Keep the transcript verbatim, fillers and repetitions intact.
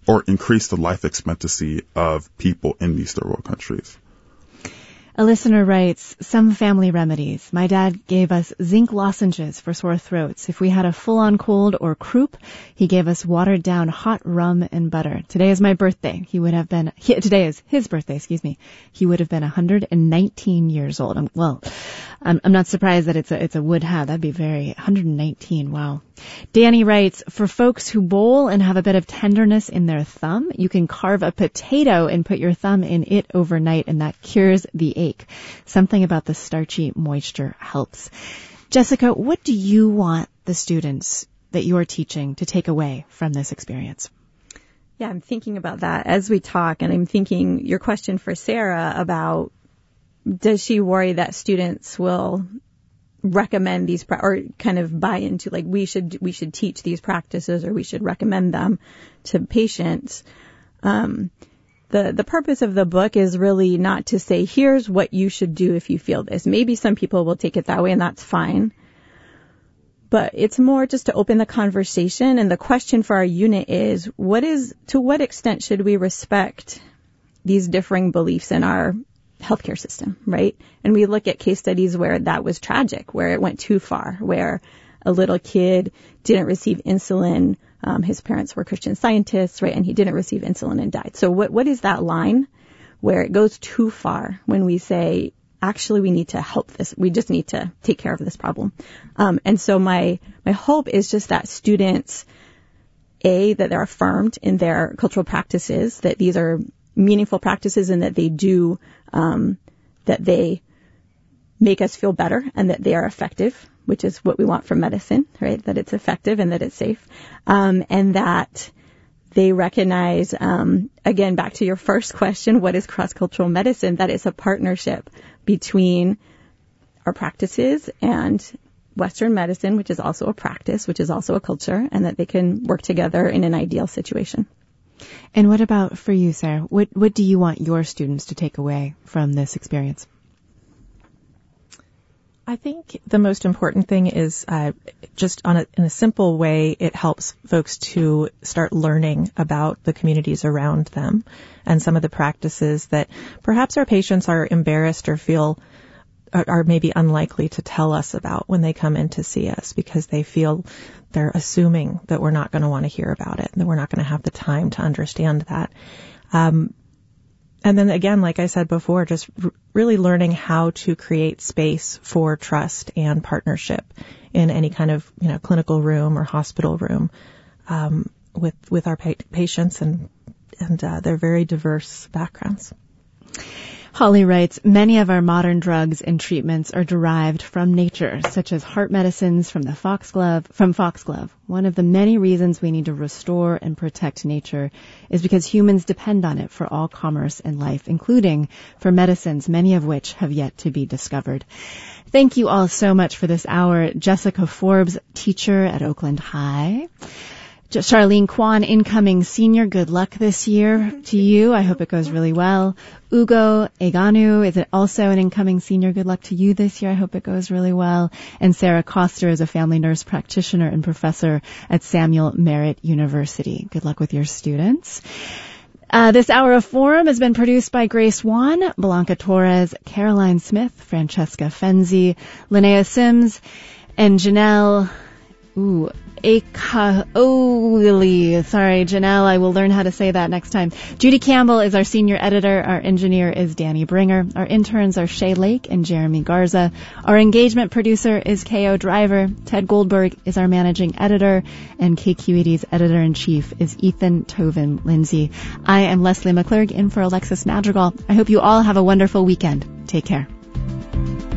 or increase the life expectancy of people in these third world countries. A listener writes, some family remedies. My dad gave us zinc lozenges for sore throats. If we had a full-on cold or croup, he gave us watered-down hot rum and butter. Today is my birthday. He would have been, he, today is his birthday, excuse me. He would have been one hundred nineteen years old. I'm, well, I'm, I'm not surprised that it's a, it's a would have. That'd be very, one hundred nineteen, wow. Danny writes, for folks who bowl and have a bit of tenderness in their thumb, you can carve a potato and put your thumb in it overnight, and that cures the ache. Something about the starchy moisture helps. Jessica, what do you want the students that you're teaching to take away from this experience? Yeah, I'm thinking about that as we talk, and I'm thinking your question for Sarah about, does she worry that students will recommend these pra- or kind of buy into, like, we should we should teach these practices, or we should recommend them to patients. Um, the the purpose of the book is really not to say, here's what you should do if you feel this. Maybe some people will take it that way, and that's fine. But it's more just to open the conversation. And the question for our unit is, what is to what extent should we respect these differing beliefs in our healthcare system, right? And we look at case studies where that was tragic, where it went too far, where a little kid didn't receive insulin. Um, his parents were Christian Scientists, right? And he didn't receive insulin and died. So what, what is that line where it goes too far when we say, actually, we need to help this. We just need to take care of this problem. Um, and so my, my hope is just that students, A, that they're affirmed in their cultural practices, that these are meaningful practices, and that they do, um, that they make us feel better, and that they are effective, which is what we want from medicine, right? That it's effective and that it's safe. Um, and that they recognize, um, again, back to your first question, what is cross-cultural medicine? That it's a partnership between our practices and Western medicine, which is also a practice, which is also a culture, and that they can work together in an ideal situation. And what about for you, Sarah? What what do you want your students to take away from this experience? I think the most important thing is uh, just on a, in a simple way, it helps folks to start learning about the communities around them and some of the practices that perhaps our patients are embarrassed or feel are, are maybe unlikely to tell us about when they come in to see us, because they feel they're assuming that we're not going to want to hear about it and that we're not going to have the time to understand that. Um, And then again, like I said before, just r- really learning how to create space for trust and partnership in any kind of, you know, clinical room or hospital room, um, with, with our pa- patients and, and, uh, their very diverse backgrounds. Holly writes, many of our modern drugs and treatments are derived from nature, such as heart medicines from the foxglove, from foxglove. One of the many reasons we need to restore and protect nature is because humans depend on it for all commerce and life, including for medicines, many of which have yet to be discovered. Thank you all so much for this hour. Jessica Forbes, teacher at Oakland High. Charlene Kwan, incoming senior, good luck this year to you. I hope it goes really well. Ugo Eganu is also an incoming senior. Good luck to you this year. I hope it goes really well. And Sarah Koster is a family nurse practitioner and professor at Samuel Merritt University. Good luck with your students. Uh, this hour of Forum has been produced by Grace Wan, Blanca Torres, Caroline Smith, Francesca Fenzi, Linnea Sims, and Janelle, ooh, Akaoli. Sorry, Janelle, I will learn how to say that next time. Judy Campbell is our senior editor. Our engineer is Danny Bringer. Our interns are Shay Lake and Jeremy Garza. Our engagement producer is K O Driver. Ted Goldberg is our managing editor. And K Q E D's editor-in-chief is Ethan Tovin Lindsay. I am Leslie McClurg in for Alexis Madrigal. I hope you all have a wonderful weekend. Take care.